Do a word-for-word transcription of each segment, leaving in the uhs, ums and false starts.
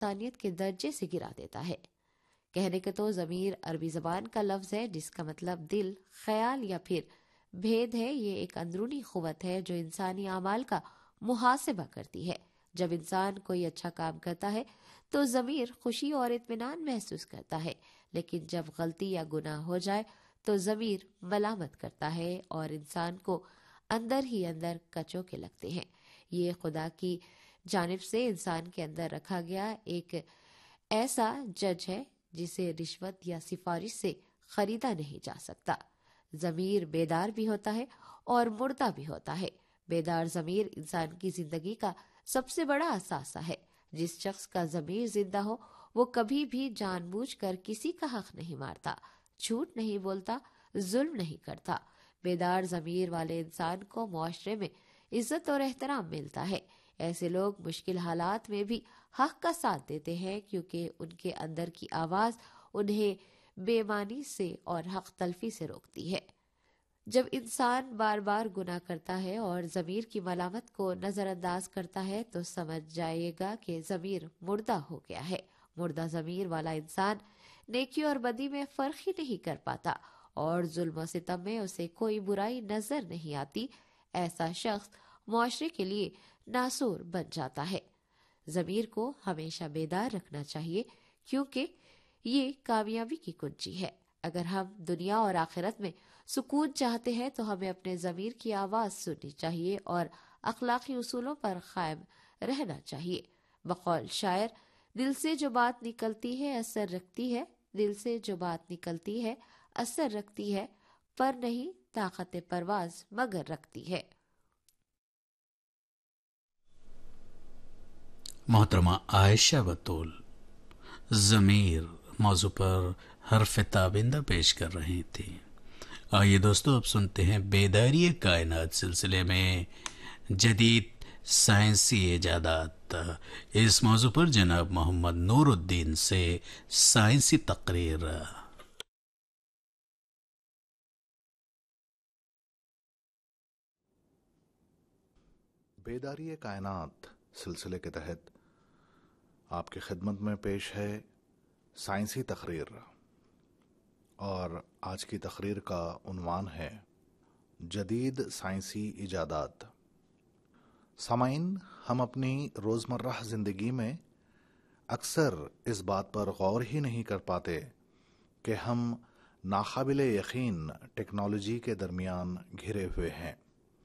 انسانیت کے درجے سے گرا دیتا ہے۔ کہنے کے تو ضمیر عربی زبان کا لفظ ہے جس کا مطلب دل، خیال یا پھر بھید ہے۔ یہ ایک اندرونی قوت ہے جو انسانی اعمال کا محاسبہ کرتی ہے۔ جب انسان کوئی اچھا کام کرتا ہے تو ضمیر خوشی اور اطمینان محسوس کرتا ہے، لیکن جب غلطی یا گناہ ہو جائے تو ضمیر ملامت کرتا ہے اور انسان کو اندر ہی اندر کچوکے لگتے ہیں۔ یہ خدا کی جانب سے انسان کے اندر رکھا گیا ایک ایسا جج ہے جسے رشوت یا سفارش سے خریدا نہیں جا سکتا۔ ضمیر بیدار بھی ہوتا ہے اور مردہ بھی ہوتا ہے۔ بیدار ضمیر انسان کی زندگی کا سب سے بڑا اثاثہ ہے۔ جس شخص کا ضمیر زندہ ہو وہ کبھی بھی جان بوجھ کر کسی کا حق نہیں مارتا، جھوٹ نہیں بولتا، ظلم نہیں کرتا۔ بیدار ضمیر والے انسان کو معاشرے میں عزت اور احترام ملتا ہے۔ ایسے لوگ مشکل حالات میں بھی حق کا ساتھ دیتے ہیں کیونکہ ان کے اندر کی آواز انہیں بے ایمانی سے اور حق تلفی سے روکتی ہے۔ جب انسان بار بار گناہ کرتا ہے اور ضمیر کی ملامت کو نظر انداز کرتا ہے تو سمجھ جائے گا کہ ضمیر مردہ ہو گیا ہے۔ مردہ ضمیر والا انسان نیکی اور بدی میں فرق ہی نہیں کر پاتا اور ظلم و ستم میں اسے کوئی برائی نظر نہیں آتی۔ ایسا شخص معاشرے کے لیے ناسور بن جاتا ہے۔ ضمیر کو ہمیشہ بیدار رکھنا چاہیے کیونکہ یہ کامیابی کی کنجی ہے۔ اگر ہم دنیا اور آخرت میں سکون چاہتے ہیں تو ہمیں اپنے ضمیر کی آواز سننی چاہیے اور اخلاقی اصولوں پر قائم رہنا چاہیے۔ بقول شاعر، دل سے جو بات نکلتی ہے اثر رکھتی ہے، دل سے جو بات نکلتی ہے اثر رکھتی ہے، پر نہیں طاقت پرواز مگر رکھتی ہے۔ محترمہ عائشہ بطول ضمیر موضوع پر حرف تابندہ پیش کر رہی تھی۔ آئیے دوستو اب سنتے ہیں بیداری کائنات سلسلے میں جدید سائنسی ایجادات۔ اس موضوع پر جناب محمد نور الدین سے سائنسی تقریر۔ بیداری کائنات سلسلے کے تحت آپ کی خدمت میں پیش ہے سائنسی تقریر، اور آج کی تقریر کا عنوان ہے جدید سائنسی ایجادات۔ سامعین، ہم اپنی روزمرہ زندگی میں اکثر اس بات پر غور ہی نہیں کر پاتے کہ ہم ناقابل یقین ٹیکنالوجی کے درمیان گھرے ہوئے ہیں،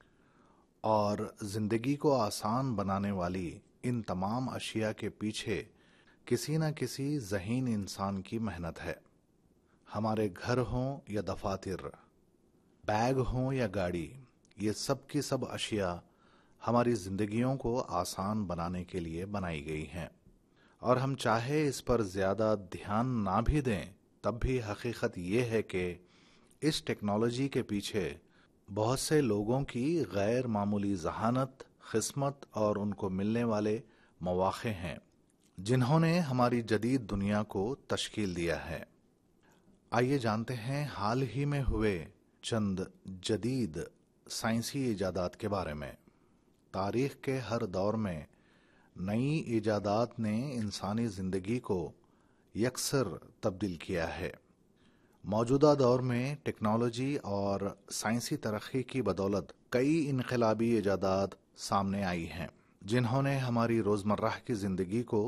اور زندگی کو آسان بنانے والی ان تمام اشیاء کے پیچھے کسی نہ کسی ذہین انسان کی محنت ہے۔ ہمارے گھر ہوں یا دفاتر، بیگ ہوں یا گاڑی، یہ سب کی سب اشیاء ہماری زندگیوں کو آسان بنانے کے لیے بنائی گئی ہیں، اور ہم چاہے اس پر زیادہ دھیان نہ بھی دیں تب بھی حقیقت یہ ہے کہ اس ٹیکنالوجی کے پیچھے بہت سے لوگوں کی غیر معمولی ذہانت، قسمت اور ان کو ملنے والے مواقع ہیں جنہوں نے ہماری جدید دنیا کو تشکیل دیا ہے۔ آئیے جانتے ہیں حال ہی میں ہوئے چند جدید سائنسی ایجادات کے بارے میں۔ تاریخ کے ہر دور میں نئی ایجادات نے انسانی زندگی کو یکسر تبدیل کیا ہے۔ موجودہ دور میں ٹیکنالوجی اور سائنسی ترقی کی بدولت کئی انقلابی ایجادات سامنے آئی ہیں جنہوں نے ہماری روزمرہ کی زندگی کو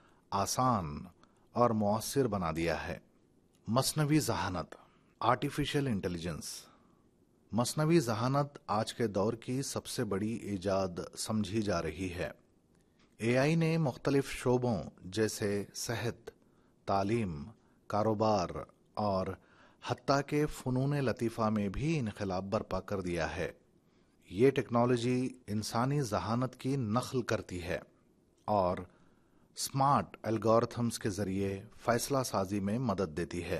آسان اور مؤثر بنا دیا ہے۔ مصنوعی ذہانت، آرٹیفیشل انٹیلیجنس۔ مصنوعی ذہانت آج کے دور کی سب سے بڑی ایجاد سمجھی جا رہی ہے۔ اے آئی نے مختلف شعبوں جیسے صحت، تعلیم، کاروبار اور حتیٰ کہ فنون لطیفہ میں بھی انقلاب برپا کر دیا ہے۔ یہ ٹیکنالوجی انسانی ذہانت کی نقل کرتی ہے اور اسمارٹ الگورتھمز کے ذریعے فیصلہ سازی میں مدد دیتی ہے۔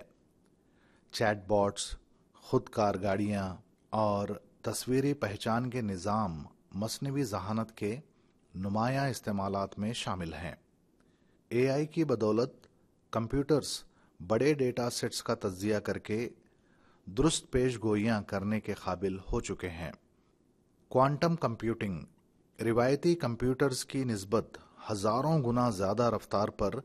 چیٹ باٹس، خود کار گاڑیاں اور تصویری پہچان کے نظام مصنوعی ذہانت کے نمایاں استعمالات میں شامل ہیں۔ اے آئی کی بدولت کمپیوٹرز بڑے ڈیٹا سیٹس کا تجزیہ کر کے درست پیش گوئیاں کرنے کے قابل ہو چکے ہیں۔ کوانٹم کمپیوٹنگ روایتی کمپیوٹرز کی نسبت ہزاروں گنا زیادہ رفتار پر